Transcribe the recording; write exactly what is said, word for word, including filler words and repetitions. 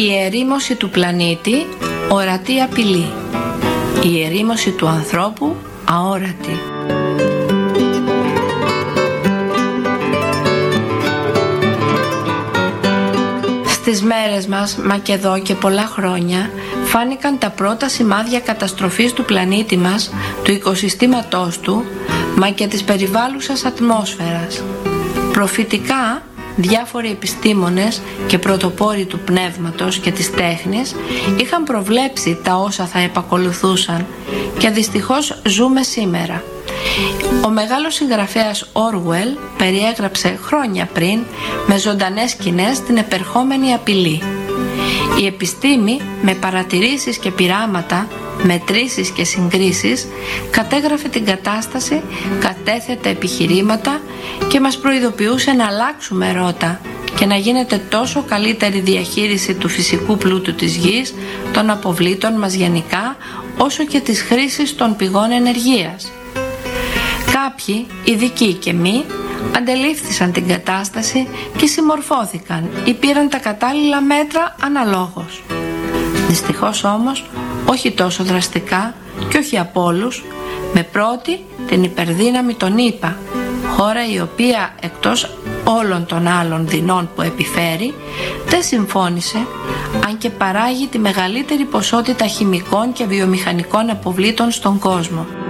Η ερήμωση του πλανήτη, ορατή απειλή. Η ερήμωση του ανθρώπου, αόρατη. Στις μέρες μας, μα και εδώ και πολλά χρόνια, φάνηκαν τα πρώτα σημάδια καταστροφής του πλανήτη μας, του οικοσυστήματός του, μα και της περιβάλλουσας ατμόσφαιρας. Προφητικά, διάφοροι επιστήμονες και πρωτοπόροι του πνεύματος και της τέχνης είχαν προβλέψει τα όσα θα επακολουθούσαν και δυστυχώς ζούμε σήμερα. Ο μεγάλος συγγραφέας Orwell περιέγραψε χρόνια πριν με ζωντανές σκηνές την επερχόμενη απειλή. Η επιστήμη με παρατηρήσεις και πειράματα, μετρήσεις και συγκρίσεις κατέγραφε την κατάσταση, κατέθετε επιχειρήματα και μας προειδοποιούσε να αλλάξουμε ρότα και να γίνεται τόσο καλύτερη διαχείριση του φυσικού πλούτου της γης, των αποβλήτων μας γενικά, όσο και της χρήσης των πηγών ενεργείας. Κάποιοι, ειδικοί και μη, αντελήφθησαν την κατάσταση και συμμορφώθηκαν ή πήραν τα κατάλληλα μέτρα αναλόγως. Δυστυχώς όμως, όχι τόσο δραστικά και όχι από όλους, με πρώτη την υπερδύναμη των ΗΠΑ, χώρα η οποία εκτός όλων των άλλων δεινών που επιφέρει, δεν συμφώνησε, αν και παράγει τη μεγαλύτερη ποσότητα χημικών και βιομηχανικών αποβλήτων στον κόσμο.